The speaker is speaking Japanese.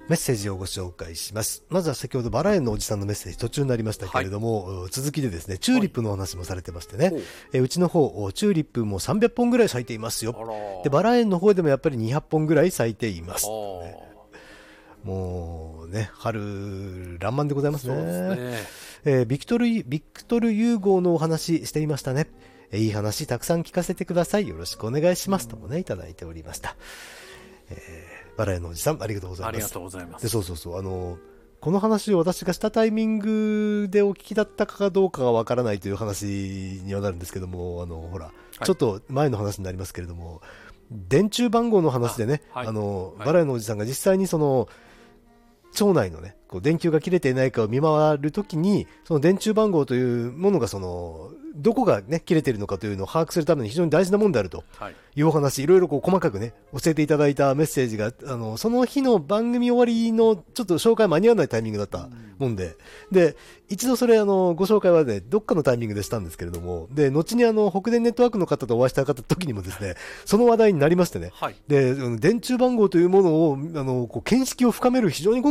メッセージをご紹介します。まずは先ほどバラ園のおじさんのメッセージ途中になりましたけれども、続きでですね、チューリップの話もされてましてね、うちの方、チューリップも300本ぐらい咲いていますよ。で、バラ園の方でもやっぱり200本ぐらい咲いています。もうね、春爛漫でございますね。そうですね。ビクトル融合のお話していましたね。いい話たくさん聞かせてください。よろしくお願いします。ともね、いただいておりました。バラ園のおじさん、ありがとうございます。 ありがとうございます。 で、そう、この話を私がしたタイミングでお聞きだったかどうかがわからないという話にはなるんですけども、ほら、ちょっと前の話になりますけれども、電柱番号の話でね、バラ園のおじさんが実際にその、町内のね、こう電球が切れていないかを見回るときに、その電柱番号というものがどこがね、切れているのかというのを把握するために非常に大事なもんであるというお話、いろいろこう細かくね、教えていただいたメッセージが、その日の番組終わりのちょっと紹介間に合わないタイミングだったもんで、で、一度それご紹介はね、どっかのタイミングでしたんですけれども、で、後に北電ネットワークの方とお会いした時にもですね、その話題になりましてね、で、電柱番号というものを、見識を深める非常に